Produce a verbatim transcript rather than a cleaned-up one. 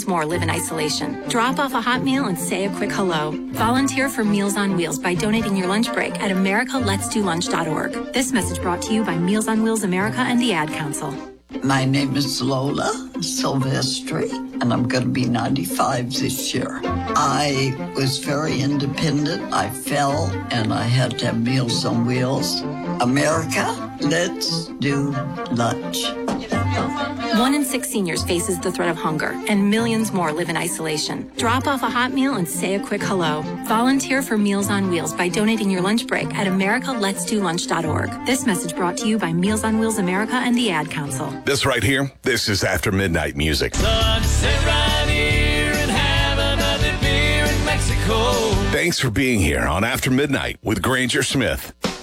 millions more live in isolation. Drop off a hot meal and say a quick hello. Volunteer for Meals on Wheels by donating your lunch break at america lets do lunch dot org. This message brought to you by Meals on Wheels America and the Ad Council. My name is Lola Silvestri, and I'm going to be ninety-five this year. I was very independent. I fell, and I had to have Meals on Wheels. America, let's do lunch. One in six seniors faces the threat of hunger, and millions more live in isolation. Drop off a hot meal and say a quick hello. Volunteer for Meals on Wheels by donating your lunch break at america lets do lunch dot org. This message brought to you by Meals on Wheels America and the Ad Council. This right here, this is After Midnight Music. Son, sit right here and have another beer in Mexico. Thanks for being here on After Midnight with Granger Smith.